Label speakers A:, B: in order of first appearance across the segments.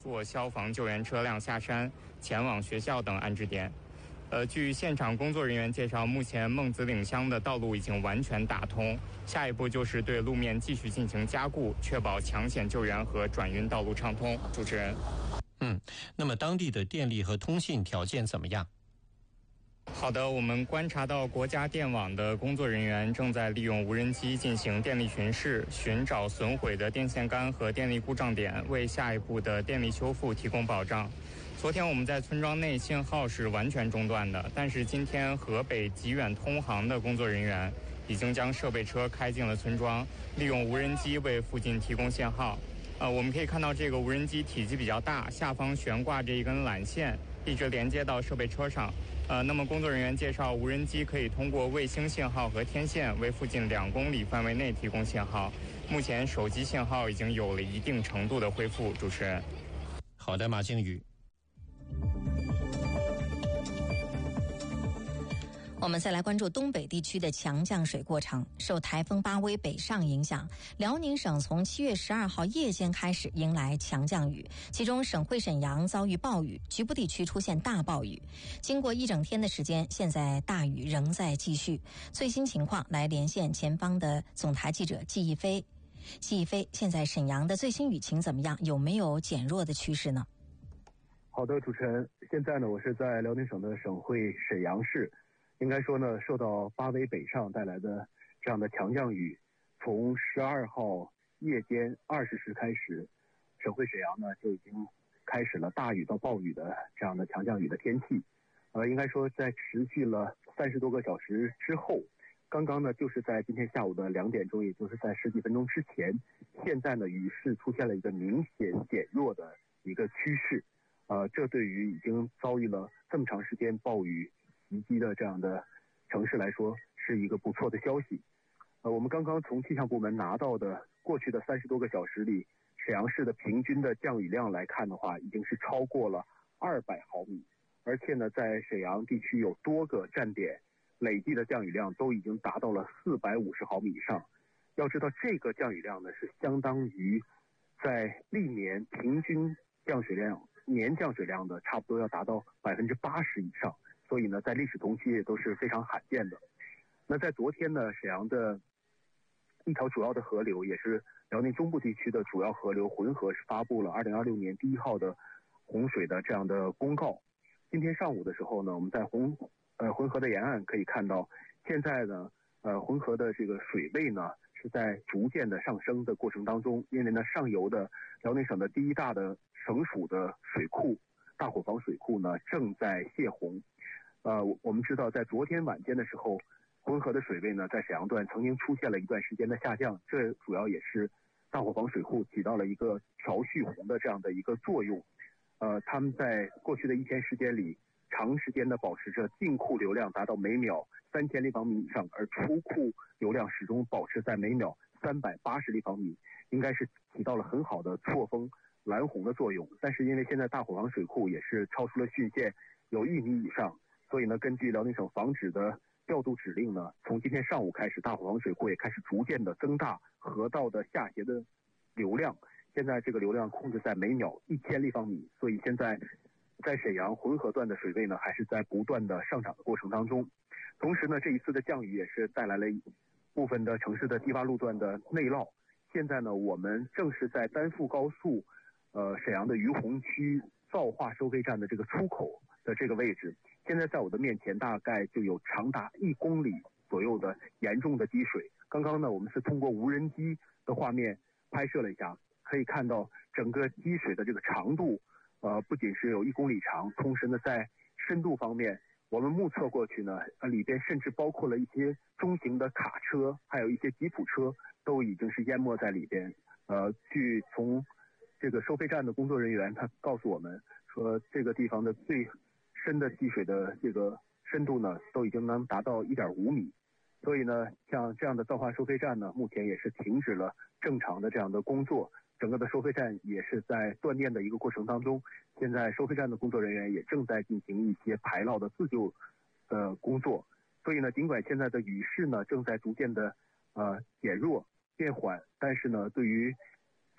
A: 坐消防救援车辆下山，前往学校等安置点。据现场工作人员介绍，目前孟子岭乡的道路已经完全打通，下一步就是对路面继续进行加固，确保抢险救援和转运道路畅通。主持人。
B: 那么当地的电力和通信条件怎么样？
A: 好的，我们观察到国家电网的工作人员正在利用无人机进行电力巡视，寻找损毁的电线杆和电力故障点，为下一步的电力修复提供保障。昨天我们在村庄内信号是完全中断的，但是今天河北极远通航的工作人员已经将设备车开进了村庄，利用无人机为附近提供信号。我们可以看到这个无人机体积比较大，下方悬挂着一根缆线，一直连接到设备车上。那么工作人员介绍，无人机可以通过卫星信号和天线为附近2公里范围内提供信号。目前手机信号已经有了一定程度的恢复。主持人。
B: 好的，马靖宇。
C: 我们再来关注东北地区的强降水过程。受台风巴威北上影响，辽宁省从7月12号夜间开始迎来强降雨，其中省会沈阳遭遇暴雨，局部地区出现大暴雨。经过一整天的时间，现在大雨仍在继续。最新情况来连线前方的总台记者季一飞。季一飞，现在沈阳的最新雨情怎么样？有没有减弱的趋势呢？
D: 好的，主持人，现在呢，我是在辽宁省的省会沈阳市。应该说呢，受到巴威北上带来的这样的强降雨，从12号夜间20时开始，省会沈阳呢就已经开始了大雨到暴雨的这样的强降雨的天气。应该说在持续了30多个小时之后，刚刚呢就是在今天下午的2点钟，也就是在10几分钟之前，现在呢雨势出现了一个明显减弱的一个趋势。这对于已经遭遇了这么长时间暴雨袭击的这样的城市来说是一个不错的消息。我们刚刚从气象部门拿到的过去的30多个小时里，沈阳市的平均的降雨量来看的话，已经是超过了200毫米，而且呢在沈阳地区有多个站点累计的降雨量都已经达到了450毫米以上。要知道这个降雨量呢是相当于在历年平均降水量年降水量的差不多要达到80%以上，所以呢在历史同期也都是非常罕见的。那在昨天呢，沈阳的一条主要的河流，也是辽宁中部地区的主要河流浑河，是发布了2026年第1号的洪水的这样的公告。今天上午的时候呢，我们在浑河的沿岸可以看到，现在呢浑河的这个水位呢是在逐渐的上升的过程当中，因为呢上游的辽宁省的第一大的省属的水库大伙房水库呢正在泄洪。我们知道在昨天晚间的时候，浑河的水位呢在沈阳段曾经出现了一段时间的下降，这主要也是大伙房水库起到了一个调蓄洪的这样的一个作用。他们在过去的1天时间里长时间的保持着进库流量达到每秒3000立方米以上，而出库流量始终保持在每秒380立方米，应该是起到了很好的错峰拦洪的作用。但是因为现在大伙房水库也是超出了汛限有1米以上，所以呢根据辽宁省防止的调度指令呢，从今天上午开始，大伙房水库也开始逐渐的增大河道的下斜的流量，现在这个流量控制在每秒1000立方米，所以现在在沈阳浑河段的水位呢还是在不断的上涨的过程当中。同时呢，这一次的降雨也是带来了部分的城市的低洼路段的内涝。现在呢，我们正是在丹阜高速沈阳的于洪区造化收费站的这个出口的这个位置，现在在我的面前大概就有长达1公里左右的严重的积水。刚刚呢，我们是通过无人机的画面拍摄了一下，可以看到整个积水的这个长度不仅是有1公里长，同时呢在深度方面，我们目测过去呢里边甚至包括了一些中型的卡车，还有一些吉普车都已经是淹没在里边。据从这个收费站的工作人员他告诉我们说，这个地方的最深的积水的这个深度呢都已经能达到1.5米。所以呢像这样的造化收费站呢目前也是停止了正常的这样的工作，整个的收费站也是在断电的一个过程当中。现在收费站的工作人员也正在进行一些排涝的自救的工作。所以呢尽管现在的雨势呢正在逐渐的减弱变缓，但是呢对于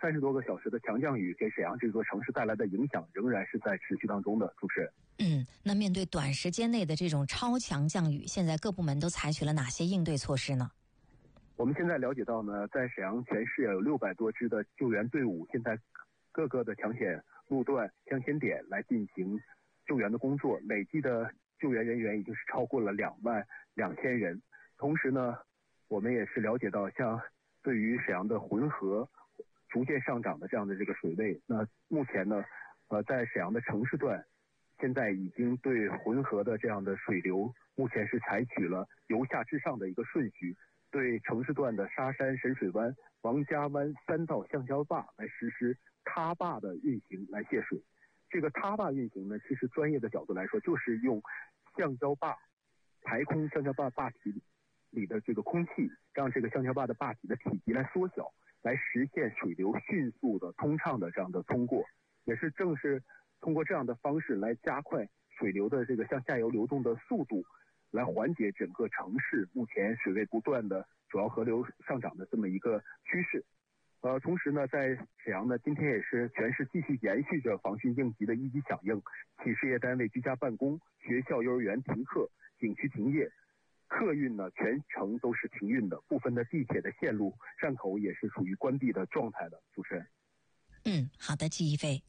D: 30多个小时的强降雨给沈阳这座城市带来的影响仍然是在持续当中的。主持人，
C: 那面对短时间内的这种超强降雨，现在各部门都采取了哪些应对措施呢？
D: 我们现在了解到呢，在沈阳全市有600多支的救援队伍，现在各个的抢险路段、抢险点来进行救援的工作，累计的救援人员已经是超过了22000人。同时呢，我们也是了解到，像对于沈阳的浑河逐渐上涨的这样的这个水位，那目前呢，在沈阳的城市段，现在已经对浑河的这样的水流，目前是采取了由下至上的一个顺序，对城市段的沙山、沈水湾、王家湾3道橡胶坝来实施塌坝的运行来泄水。这个塌坝运行呢，其实专业的角度来说，就是用橡胶坝排空橡胶坝坝体里的这个空气，让这个橡胶坝的坝体的体积来缩小，来实现水流迅速的通畅的这样的通过，也是正是通过这样的方式来加快水流的这个向下游流动的速度，来缓解整个城市目前水位不断的主要河流上涨的这么一个趋势。同时呢，在沈阳呢，今天也是全市继续延续着防汛应急的一级响应，企事业单位居家办公，学校幼儿园停课，景区停业，客运呢全程都是停运的，部分的地铁的线路站口也是处于关闭的状态的。主持人，
C: 好的，季一飞。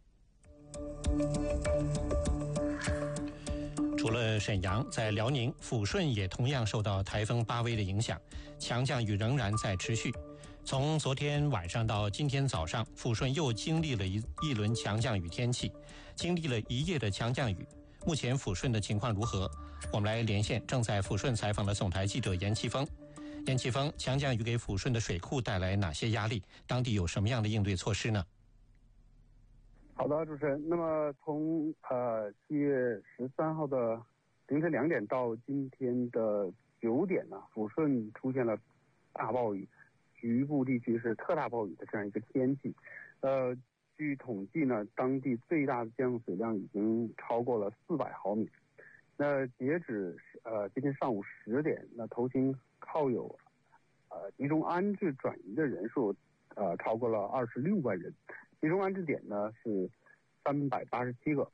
B: 除了沈阳，在辽宁抚顺也同样受到台风巴威的影响，强降雨仍然在持续。从昨天晚上到今天早上，抚顺又经历了一轮强降雨天气，经历了一夜的强降雨。目前抚顺的情况如何？我们来连线正在抚顺采访的总台记者严奇峰。严奇峰，强降雨给抚顺的水库带来哪些压力？当地有什么样的应对措施呢？
E: 好的，主持人。那么从7月13号的凌晨2点到今天的9点呢，抚顺出现了大暴雨，局部地区是特大暴雨的这样一个天气。据统计呢，当地最大的降水量已经超过了400毫米。那截止今天上午10点，那头经靠有集中安置转移的人数超过了26万人。集中安置点呢是387个，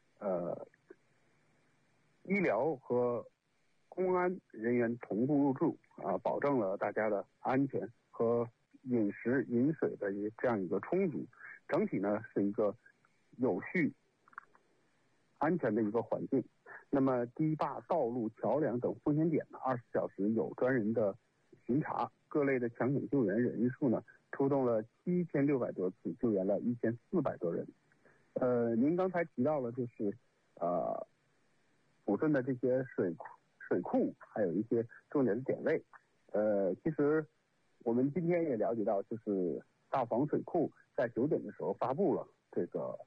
E: 医疗和公安人员同步入住保证了大家的安全和饮食饮水的这样一个充足，整体呢是一个有序安全的一个环境。那么堤坝、道路、桥梁等风险点呢，24小时有专人的巡查，各类的抢险救援人数呢出动了7600多次，救援了1400多人。您刚才提到了就是抚顺的这些水库还有一些重点的点位。其实我们今天也了解到，就是大房水库在9点的时候发布了这个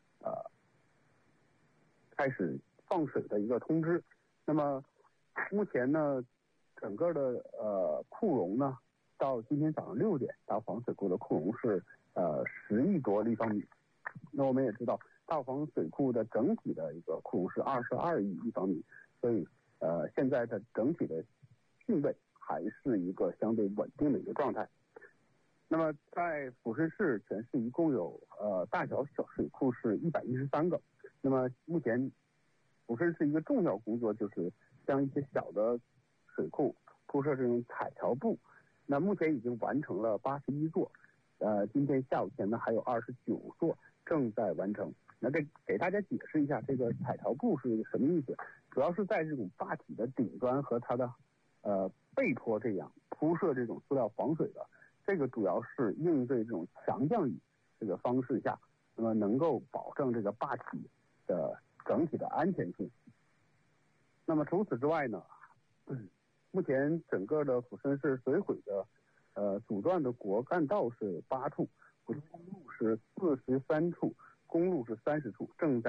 E: 开始放水的一个通知。那么目前呢，整个的库容呢，到今天早上6点，大房水库的库容是10亿多立方米。那我们也知道，大房水库的整体的一个库容是22亿立方米，所以现在的整体的汛位还是一个相对稳定的一个状态。那么在抚顺市全市一共有大小水库是113个。那么目前抚顺市一个重要工作就是将一些小的水库铺设这种彩条布，那目前已经完成了81座，今天下午前呢还有29座正在完成。那给大家解释一下这个彩条布是一个什么意思，主要是在这种坝体的顶端和它的背坡这样铺设这种塑料防水的，这个主要是应对这种强降雨这个方式下，那么能够保证这个坝体的整体的安全性。那么除此之外呢，目前整个的抚顺市水毁的阻断的国干道是8处，普通公路是43处，公路是30处，正在